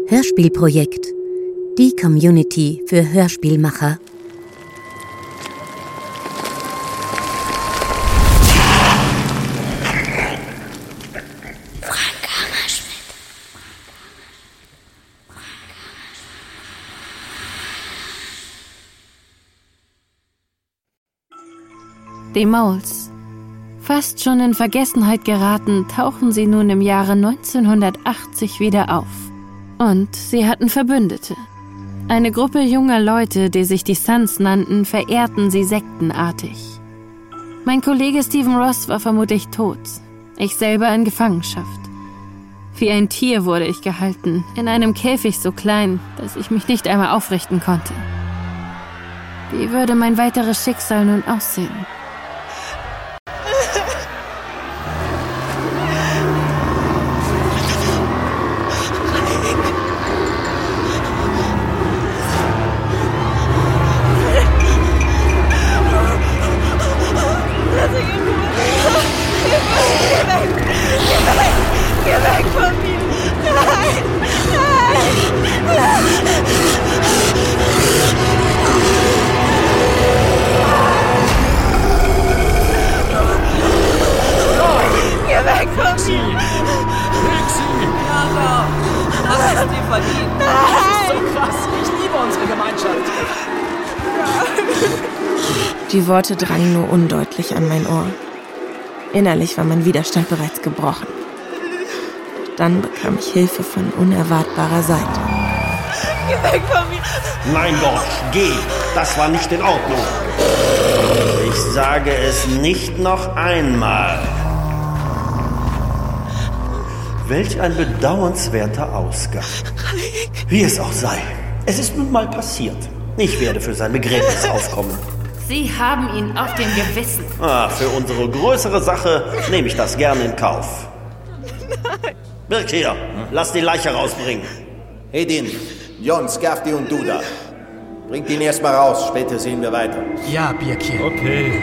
Hörspielprojekt. Die Community für Hörspielmacher. Die Moles. Fast schon in Vergessenheit geraten, tauchen sie nun im Jahre 1980 wieder auf. Und sie hatten Verbündete. Eine Gruppe junger Leute, die sich die Sons nannten, verehrten sie sektenartig. Mein Kollege Stephen Ross war vermutlich tot. Ich selber in Gefangenschaft. Wie ein Tier wurde ich gehalten, in einem Käfig so klein, dass ich mich nicht einmal aufrichten konnte. Wie würde mein weiteres Schicksal nun aussehen? Die Worte drangen nur undeutlich an mein Ohr. Innerlich war mein Widerstand bereits gebrochen. Dann bekam ich Hilfe von unerwartbarer Seite. Geh weg von mir! Nein, Dodge, geh! Das war nicht in Ordnung. Ich sage es nicht noch einmal. Welch ein bedauernswerter Ausgang. Wie es auch sei. Es ist nun mal passiert. Ich werde für sein Begräbnis aufkommen. Sie haben ihn auf dem Gewissen. Für unsere größere Sache nehme ich das gerne in Kauf. Nein. Birk hier, lass die Leiche rausbringen. Hedin, Jon, Skafti und du da. Bringt ihn erst mal raus, später sehen wir weiter. Ja, Birk hier. Okay.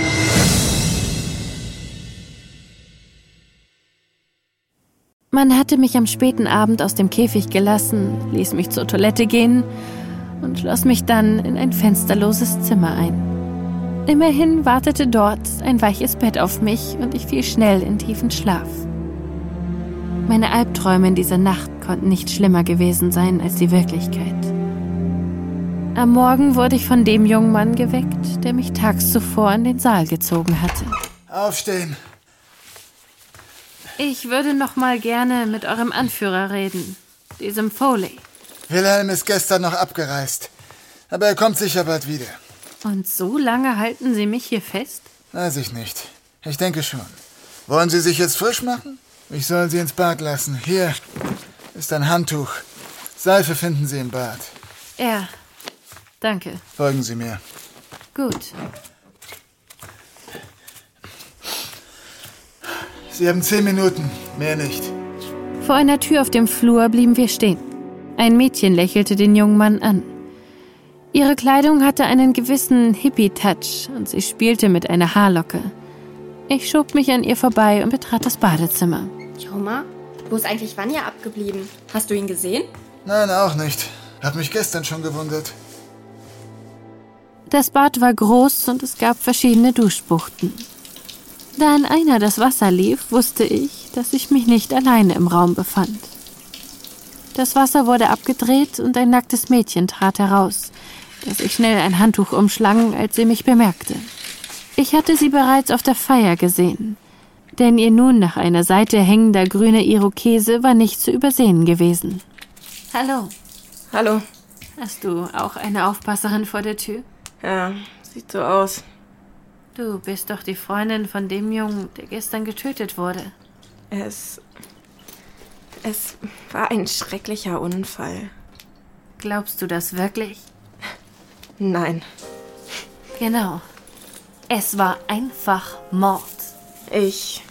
Man hatte mich am späten Abend aus dem Käfig gelassen, ließ mich zur Toilette gehen und schloss mich dann in ein fensterloses Zimmer ein. Immerhin wartete dort ein weiches Bett auf mich und ich fiel schnell in tiefen Schlaf. Meine Albträume in dieser Nacht konnten nicht schlimmer gewesen sein als die Wirklichkeit. Am Morgen wurde ich von dem jungen Mann geweckt, der mich tags zuvor in den Saal gezogen hatte. Aufstehen! Ich würde noch mal gerne mit eurem Anführer reden, diesem Foley. Wilhelm ist gestern noch abgereist, aber er kommt sicher bald wieder. Und so lange halten Sie mich hier fest? Weiß ich nicht. Ich denke schon. Wollen Sie sich jetzt frisch machen? Ich soll Sie ins Bad lassen. Hier ist ein Handtuch. Seife finden Sie im Bad. Ja, danke. Folgen Sie mir. Gut. Sie haben 10 Minuten, mehr nicht. Vor einer Tür auf dem Flur blieben wir stehen. Ein Mädchen lächelte den jungen Mann an. Ihre Kleidung hatte einen gewissen Hippie-Touch und sie spielte mit einer Haarlocke. Ich schob mich an ihr vorbei und betrat das Badezimmer. Joma, wo ist eigentlich Vanya abgeblieben? Hast du ihn gesehen? Nein, auch nicht. Hab mich gestern schon gewundert. Das Bad war groß und es gab verschiedene Duschbuchten. Da in einer das Wasser lief, wusste ich, dass ich mich nicht alleine im Raum befand. Das Wasser wurde abgedreht und ein nacktes Mädchen trat heraus, das sich schnell ein Handtuch umschlang, als sie mich bemerkte. Ich hatte sie bereits auf der Feier gesehen, denn ihr nun nach einer Seite hängender grüner Irokese war nicht zu übersehen gewesen. Hallo. Hallo. Hast du auch eine Aufpasserin vor der Tür? Ja, sieht so aus. Du bist doch die Freundin von dem Jungen, der gestern getötet wurde. Es war ein schrecklicher Unfall. Glaubst du das wirklich? Nein. Genau. Es war einfach Mord. Ich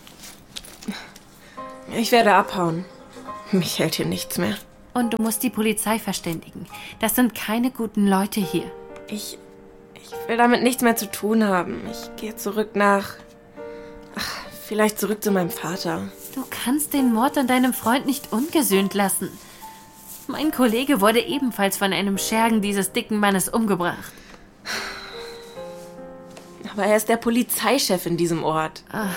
werde abhauen. Mich hält hier nichts mehr. Und du musst die Polizei verständigen. Das sind keine guten Leute hier. Ich will damit nichts mehr zu tun haben. Ich gehe zurück vielleicht zurück zu meinem Vater. Du kannst den Mord an deinem Freund nicht ungesühnt lassen. Mein Kollege wurde ebenfalls von einem Schergen dieses dicken Mannes umgebracht. Aber er ist der Polizeichef in diesem Ort. Ach.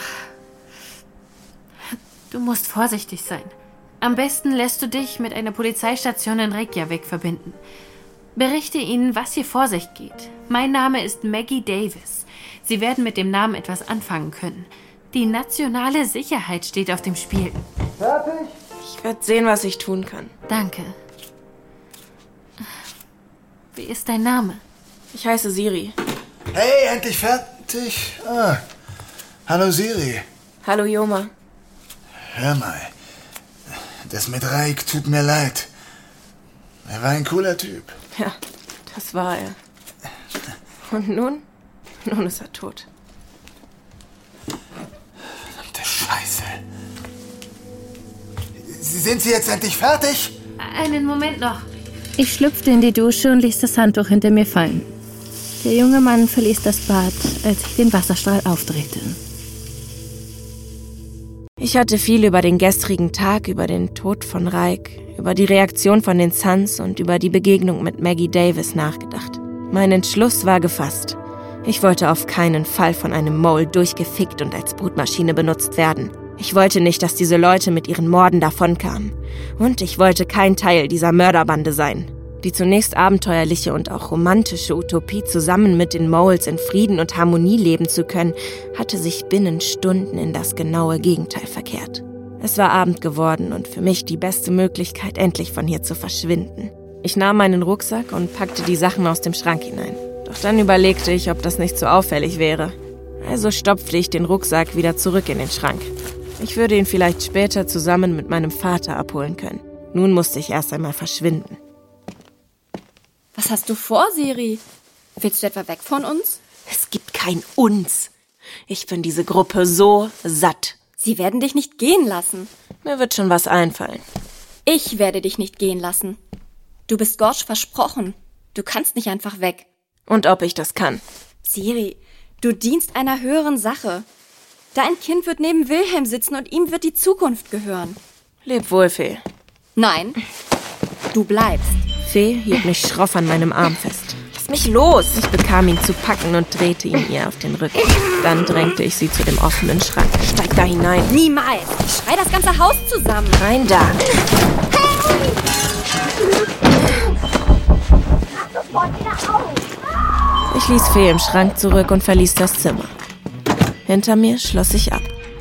Du musst vorsichtig sein. Am besten lässt du dich mit einer Polizeistation in Reykjavik verbinden. Berichte ihnen, was hier vor sich geht. Mein Name ist Maggie Davis. Sie werden mit dem Namen etwas anfangen können. Die nationale Sicherheit steht auf dem Spiel. Fertig? Ich werde sehen, was ich tun kann. Danke. Wie ist dein Name? Ich heiße Siri. Hey, endlich fertig? Ah. Hallo Siri. Hallo Joma. Hör mal, das mit Raik tut mir leid. Er war ein cooler Typ. Ja, das war er. Und nun? Nun ist er tot. Verdammte Scheiße. Sind Sie jetzt endlich fertig? Einen Moment noch. Ich schlüpfte in die Dusche und ließ das Handtuch hinter mir fallen. Der junge Mann verließ das Bad, als ich den Wasserstrahl aufdrehte. Ich hatte viel über den gestrigen Tag, über den Tod von Raik, über die Reaktion von den Suns und über die Begegnung mit Maggie Davis nachgedacht. Mein Entschluss war gefasst. Ich wollte auf keinen Fall von einem Mole durchgefickt und als Brutmaschine benutzt werden. Ich wollte nicht, dass diese Leute mit ihren Morden davonkamen. Und ich wollte kein Teil dieser Mörderbande sein. Die zunächst abenteuerliche und auch romantische Utopie, zusammen mit den Moles in Frieden und Harmonie leben zu können, hatte sich binnen Stunden in das genaue Gegenteil verkehrt. Es war Abend geworden und für mich die beste Möglichkeit, endlich von hier zu verschwinden. Ich nahm meinen Rucksack und packte die Sachen aus dem Schrank hinein. Doch dann überlegte ich, ob das nicht so auffällig wäre. Also stopfte ich den Rucksack wieder zurück in den Schrank. Ich würde ihn vielleicht später zusammen mit meinem Vater abholen können. Nun musste ich erst einmal verschwinden. Was hast du vor, Siri? Willst du etwa weg von uns? Es gibt kein Uns. Ich bin diese Gruppe so satt. Sie werden dich nicht gehen lassen. Mir wird schon was einfallen. Ich werde dich nicht gehen lassen. Du bist Gorsch versprochen. Du kannst nicht einfach weg. Und ob ich das kann? Siri, du dienst einer höheren Sache. Dein Kind wird neben Wilhelm sitzen und ihm wird die Zukunft gehören. Leb wohl, Fee. Nein, du bleibst. Fee hielt mich schroff an meinem Arm fest. Lass mich los! Ich bekam ihn zu packen und drehte ihn ihr auf den Rücken. Dann drängte ich sie zu dem offenen Schrank. Steig da hinein. Niemals! Ich schrei das ganze Haus zusammen. Rein da. Ich ließ Fee im Schrank zurück und verließ das Zimmer. Hinter mir schloss ich ab.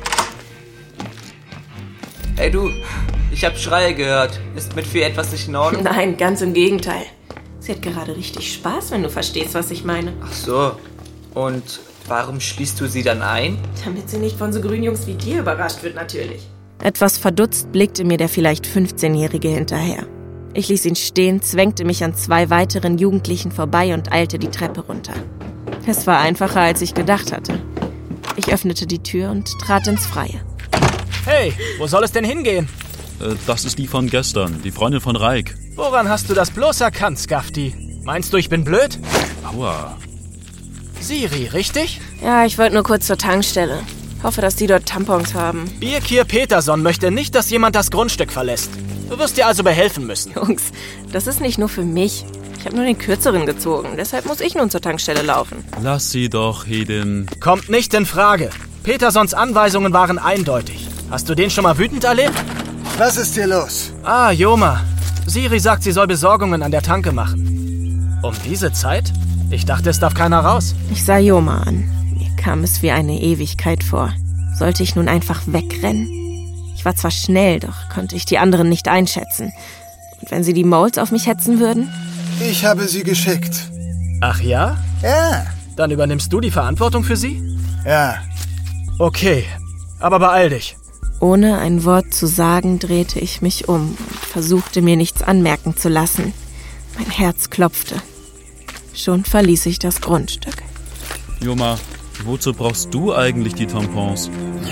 Hey du, ich hab Schreie gehört. Ist mit Fee etwas nicht in Ordnung? Nein, ganz im Gegenteil. Sie hat gerade richtig Spaß, wenn du verstehst, was ich meine. Ach so. Und warum schließt du sie dann ein? Damit sie nicht von so Grünjungs wie dir überrascht wird, natürlich. Etwas verdutzt blickte mir der vielleicht 15-Jährige hinterher. Ich ließ ihn stehen, zwängte mich an 2 weiteren Jugendlichen vorbei und eilte die Treppe runter. Es war einfacher, als ich gedacht hatte. Ich öffnete die Tür und trat ins Freie. Hey, wo soll es denn hingehen? Das ist die von gestern, die Freundin von Raik. Woran hast du das bloß erkannt, Skafti? Meinst du, ich bin blöd? Aua. Siri, richtig? Ja, ich wollte nur kurz zur Tankstelle. Hoffe, dass die dort Tampons haben. Birkir Peterson möchte nicht, dass jemand das Grundstück verlässt. Du wirst dir also behelfen müssen. Jungs, das ist nicht nur für mich. Ich habe nur den Kürzeren gezogen. Deshalb muss ich nun zur Tankstelle laufen. Lass sie doch, Hedin. Kommt nicht in Frage. Petersons Anweisungen waren eindeutig. Hast du den schon mal wütend erlebt? Was ist hier los? Ah, Joma. Siri sagt, sie soll Besorgungen an der Tanke machen. Um diese Zeit? Ich dachte, es darf keiner raus. Ich sah Joma an. Mir kam es wie eine Ewigkeit vor. Sollte ich nun einfach wegrennen? Ich war zwar schnell, doch konnte ich die anderen nicht einschätzen. Und wenn sie die Moles auf mich hetzen würden? Ich habe sie geschickt. Ach ja? Ja. Dann übernimmst du die Verantwortung für sie? Ja. Okay, aber beeil dich. Ohne ein Wort zu sagen, drehte ich mich um und versuchte mir nichts anmerken zu lassen. Mein Herz klopfte. Schon verließ ich das Grundstück. Joma, wozu brauchst du eigentlich die Tampons?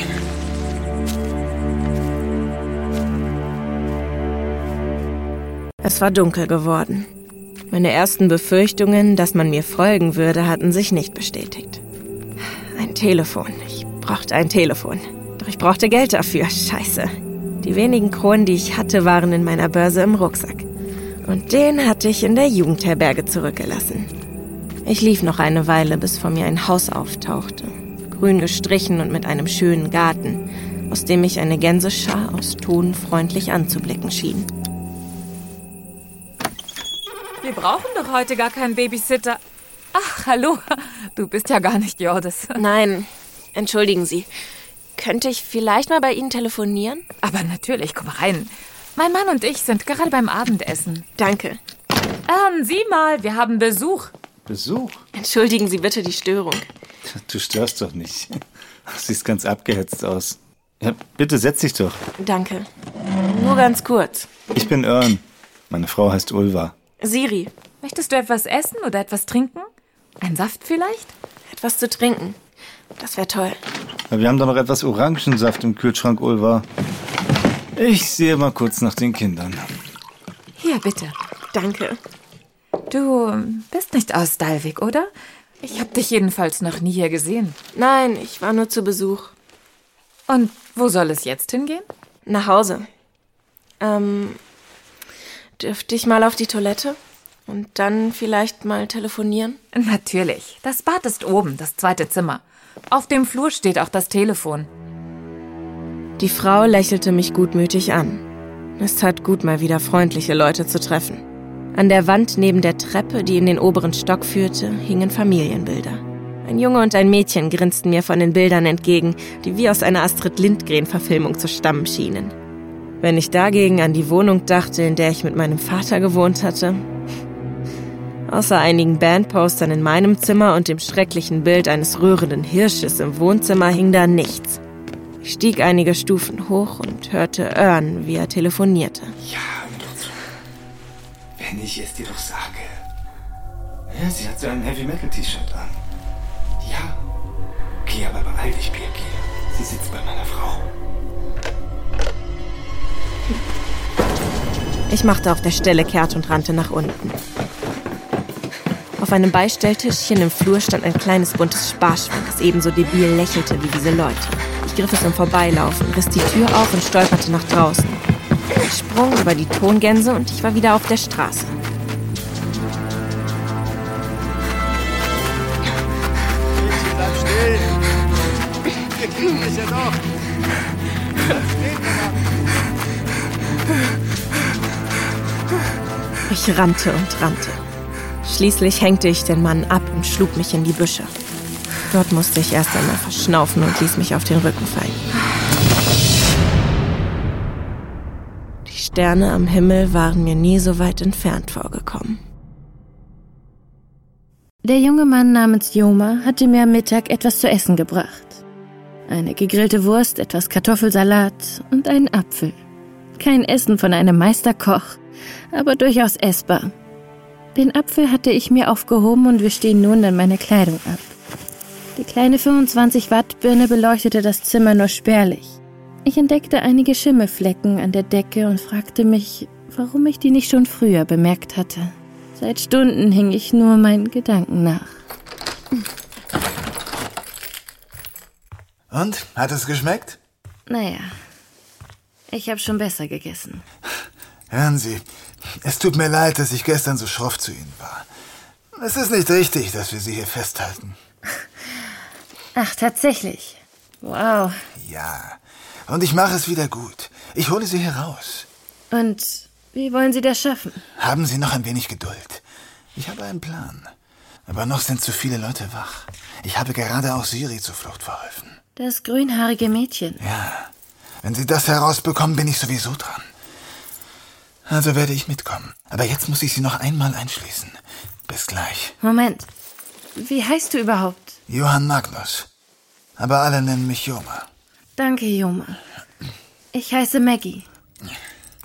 Es war dunkel geworden. Meine ersten Befürchtungen, dass man mir folgen würde, hatten sich nicht bestätigt. Ein Telefon. Ich brauchte ein Telefon. Doch ich brauchte Geld dafür. Scheiße. Die wenigen Kronen, die ich hatte, waren in meiner Börse im Rucksack. Und den hatte ich in der Jugendherberge zurückgelassen. Ich lief noch eine Weile, bis vor mir ein Haus auftauchte. Grün gestrichen und mit einem schönen Garten, aus dem mich eine Gänseschar aus Ton freundlich anzublicken schien. Wir brauchen doch heute gar keinen Babysitter. Ach, hallo. Du bist ja gar nicht Jordis. Nein, entschuldigen Sie. Könnte ich vielleicht mal bei Ihnen telefonieren? Aber natürlich, komm rein. Mein Mann und ich sind gerade beim Abendessen. Danke. Sieh mal, wir haben Besuch. Besuch? Entschuldigen Sie bitte die Störung. Du störst doch nicht. Du siehst ganz abgehetzt aus. Ja, bitte setz dich doch. Danke. Nur ganz kurz. Ich bin Ern. Meine Frau heißt Ulva. Siri. Möchtest du etwas essen oder etwas trinken? Ein Saft vielleicht? Etwas zu trinken. Das wäre toll. Ja, wir haben doch noch etwas Orangensaft im Kühlschrank, Ulva. Ich sehe mal kurz nach den Kindern. Hier, bitte. Danke. Du bist nicht aus Dalvik, oder? Ich habe dich jedenfalls noch nie hier gesehen. Nein, ich war nur zu Besuch. Und wo soll es jetzt hingehen? Nach Hause. Dürfte ich mal auf die Toilette? Und dann vielleicht mal telefonieren? Natürlich. Das Bad ist oben, das 2. Zimmer. Auf dem Flur steht auch das Telefon. Die Frau lächelte mich gutmütig an. Es tat gut, mal wieder freundliche Leute zu treffen. An der Wand neben der Treppe, die in den oberen Stock führte, hingen Familienbilder. Ein Junge und ein Mädchen grinsten mir von den Bildern entgegen, die wie aus einer Astrid Lindgren-Verfilmung zu stammen schienen. Wenn ich dagegen an die Wohnung dachte, in der ich mit meinem Vater gewohnt hatte, außer einigen Bandpostern in meinem Zimmer und dem schrecklichen Bild eines rührenden Hirsches im Wohnzimmer hing da nichts. Ich stieg einige Stufen hoch und hörte Ern, wie er telefonierte. Ja, wenn ich es dir doch sage. Ja, sie hat so ein Heavy-Metal-T-Shirt an. Ja. Okay, aber beeil dich, Birki. Sie sitzt bei meiner Frau. Ich machte auf der Stelle kehrt und rannte nach unten. Auf einem Beistelltischchen im Flur stand ein kleines buntes Sparschwein, das ebenso debil lächelte wie diese Leute. Ich griff es im Vorbeilaufen, riss die Tür auf und stolperte nach draußen. Ich sprang über die Tongänse und ich war wieder auf der Straße. Bleib still! Wir kriegen es ja doch! Ich rannte und rannte. Schließlich hängte ich den Mann ab und schlug mich in die Büsche. Dort musste ich erst einmal verschnaufen und ließ mich auf den Rücken fallen. Die Sterne am Himmel waren mir nie so weit entfernt vorgekommen. Der junge Mann namens Joma hatte mir am Mittag etwas zu essen gebracht. Eine gegrillte Wurst, etwas Kartoffelsalat und einen Apfel. Kein Essen von einem Meisterkoch, aber durchaus essbar. Den Apfel hatte ich mir aufgehoben und wischte ihn nun an meine Kleidung ab. Die kleine 25-Watt-Birne beleuchtete das Zimmer nur spärlich. Ich entdeckte einige Schimmelflecken an der Decke und fragte mich, warum ich die nicht schon früher bemerkt hatte. Seit Stunden hing ich nur meinen Gedanken nach. Und? Hat es geschmeckt? Naja, ich habe schon besser gegessen. Hören Sie, es tut mir leid, dass ich gestern so schroff zu Ihnen war. Es ist nicht richtig, dass wir Sie hier festhalten. Ach, tatsächlich. Wow. Ja, und ich mache es wieder gut. Ich hole Sie heraus. Und wie wollen Sie das schaffen? Haben Sie noch ein wenig Geduld. Ich habe einen Plan. Aber noch sind zu viele Leute wach. Ich habe gerade auch Siri zur Flucht verholfen. Das grünhaarige Mädchen. Ja, wenn Sie das herausbekommen, bin ich sowieso dran. Also werde ich mitkommen. Aber jetzt muss ich Sie noch einmal einschließen. Bis gleich. Moment. Wie heißt du überhaupt? Johann Magnus. Aber alle nennen mich Joma. Danke, Joma. Ich heiße Maggie.